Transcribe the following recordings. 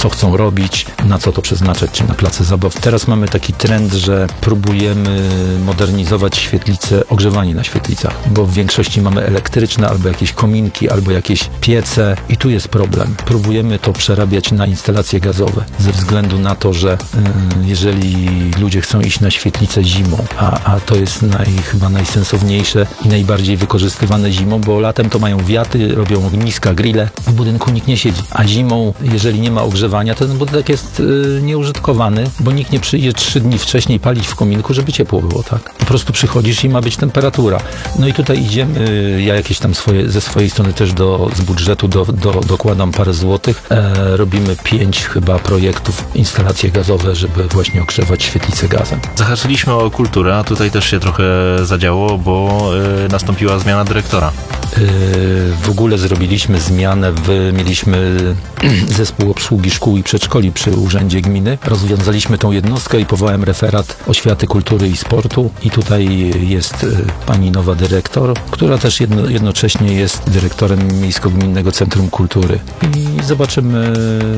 co chcą robić, na co to przeznaczać, czy na place zabaw. Teraz mamy taki trend, że próbujemy modernizować świetlice, ogrzewanie na świetlicach, bo w większości mamy elektryczne, albo jakieś kominki, albo jakieś piece i tu jest problem. Próbujemy to przerabiać na instalacje gazowe, ze względu na to, że jeżeli ludzie chcą iść na świetlicę zimą, a to jest chyba najsensowniejsze i najbardziej wykorzystywane zimą, bo latem to mają wiaty, robią ogniska, grille, w budynku nikt nie siedzi, a zimą, jeżeli nie ma ogrzewania, to ten budynek jest nieużytkowany, bo nikt nie przyjdzie 3 dni wcześniej palić w kominku, żeby ciepło było, tak? Po prostu przychodzisz i ma być temperatura. No i tutaj idziemy, ja jakieś tam ze swojej strony też z budżetu dokładam parę złotych. Robimy 5 chyba projektów, instalacje gazowe, żeby właśnie ogrzewać świetlicę gazem. Zahaczyliśmy o kulturę, a tutaj też się trochę zadziało, bo nastąpiła zmiana dyrektora. W ogóle zrobiliśmy zmianę, mieliśmy zespół obsługi szkół i przedszkoli przy Urzędzie Gminy. Rozwiązaliśmy tą jednostkę i powołałem referat oświaty, kultury i sportu i tutaj jest pani nowa dyrektor, która też jednocześnie jest dyrektorem Miejsko-Gminnego Centrum Kultury. I zobaczymy,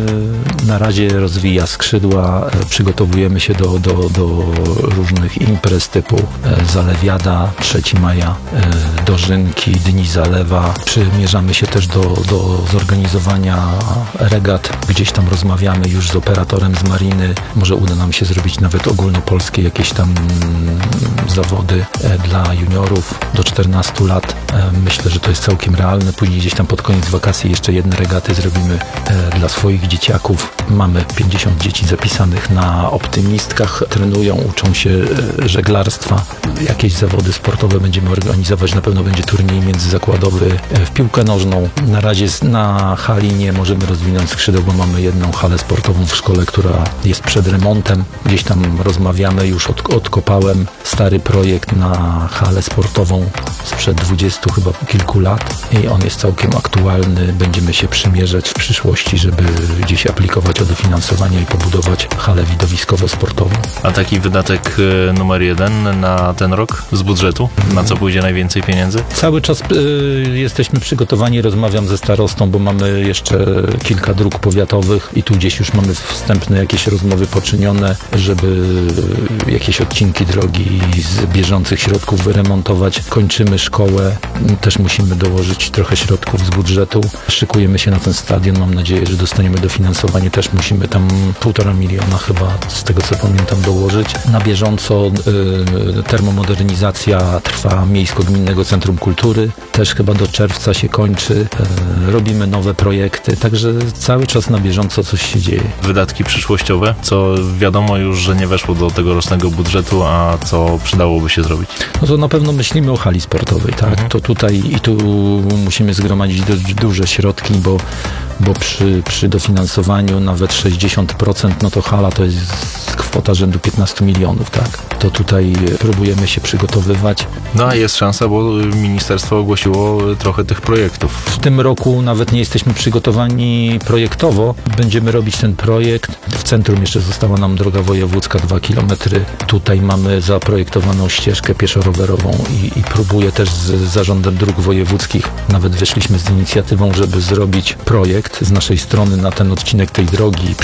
na razie rozwija skrzydła, przygotowujemy się do różnych imprez typu Zalewiada, 3 maja, Dożynki, Dni Zalewa. Przymierzamy się też do zorganizowania regat. Gdzieś tam rozmawiamy już z operatorem z mariny. Może uda nam się zrobić nawet ogólnopolskie jakieś tam zawody dla juniorów do 14 lat. Myślę, że to jest całkiem realne. Później gdzieś tam pod koniec wakacji jeszcze jedne regaty zrobimy dla swoich dzieciaków. Mamy 50 dzieci zapisanych na optymistkach. Trenują, uczą się żeglarstwa. Jakieś zawody sportowe będziemy organizować. Na pewno będzie turniej międzyzakładowy w piłkę nożną. Na razie na hali nie możemy rozwinąć skrzydeł, bo mamy jedną halę sportową w szkole, która jest przed remontem. Gdzieś tam rozmawiamy, już odkopałem stary projekt na halę sportową sprzed 20 chyba kilku lat i on jest całkiem aktualny. Będziemy się przymierzać w przyszłości, żeby gdzieś aplikować o dofinansowanie i pobudować halę widowiskowo-sportową. A taki wydatek numer 1 na ten rok z budżetu? Na co pójdzie najwięcej pieniędzy? Cały czas jesteśmy przygotowani, rozmawiam ze starostą, bo mamy jeszcze kilka dróg powiatowych i tu gdzieś już mamy wstępne jakieś rozmowy poczynione, żeby jakieś odcinki drogi z bieżących środków wyremontować. Kończymy szkołę, też musimy dołożyć trochę środków z budżetu. Szykujemy się na ten stadion, mam nadzieję, że dostaniemy dofinansowanie, też musimy tam 1,5 miliona chyba, z tego co pamiętam, dołożyć. Na bieżąco termomodernizacja trwa Miejsko-Gminnego Centrum Kultury, też chyba do czerwca się kończy. Robimy nowe projekty, także cały czas na bieżąco coś się dzieje. Wydatki przyszłościowe, co wiadomo już, że nie weszło do tegorocznego budżetu, a co przydałoby się zrobić? No to na pewno myślimy o hali sportowej, tak? To tutaj i tu musimy zgromadzić duże środki, bo przy dofinansowaniu nawet 60%, no to hala to jest kwota rzędu 15 milionów, tak? To tutaj próbujemy się przygotowywać. No a jest szansa, bo ministerstwo ogłosiło trochę tych projektów. W tym roku nawet nie jesteśmy przygotowani projektowo. Będziemy robić ten projekt. W centrum jeszcze została nam droga wojewódzka 2 km. Tutaj mamy zaprojektowaną ścieżkę pieszo-rowerową i próbuję też z zarządem dróg wojewódzkich. Nawet wyszliśmy z inicjatywą, żeby zrobić projekt z naszej strony na ten odcinek tej drogi